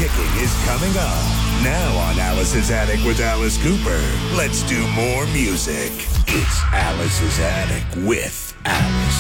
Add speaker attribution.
Speaker 1: Kicking is coming up. Now on Alice's Attic with Alice Cooper. Let's do more music. It's Alice's Attic with Alice.